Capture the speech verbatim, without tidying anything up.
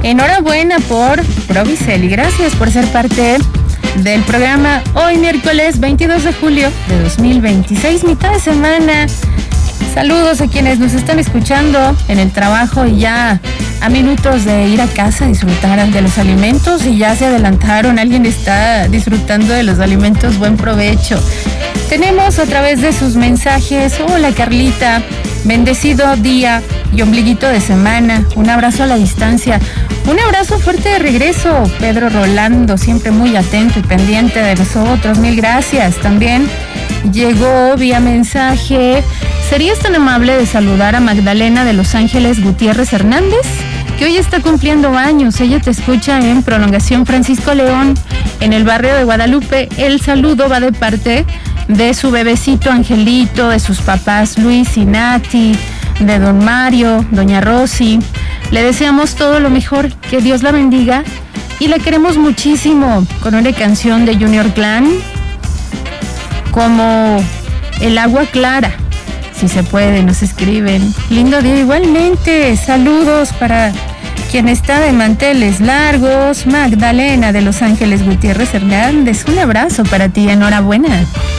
Enhorabuena por Provicel y gracias por ser parte del programa hoy miércoles veintidós de julio de dos mil veintiséis, mitad de semana. Saludos a quienes nos están escuchando en el trabajo y ya a minutos de ir a casa a disfrutar de los alimentos y ya se adelantaron, alguien está disfrutando de los alimentos, buen provecho. Tenemos a través de sus mensajes, hola Carlita, bendecido día y ombliguito de semana, un abrazo a la distancia, un abrazo fuerte de regreso, Pedro Rolando, siempre muy atento y pendiente de nosotros, mil gracias. También llegó vía mensaje, ¿serías tan amable de saludar a Magdalena de Los Ángeles Gutiérrez Hernández? Que hoy está cumpliendo años, ella te escucha en Prolongación Francisco León, en el barrio de Guadalupe. El saludo va de parte de su bebecito Angelito, de sus papás Luis y Nati, de don Mario, doña Rosy. Le deseamos todo lo mejor, que Dios la bendiga y la queremos muchísimo, con una canción de Junior Clan como El agua clara. Si se puede, nos escriben. Lindo día igualmente. Saludos para quien está de manteles largos, Magdalena de Los Ángeles Gutiérrez Hernández. Un abrazo para ti, enhorabuena.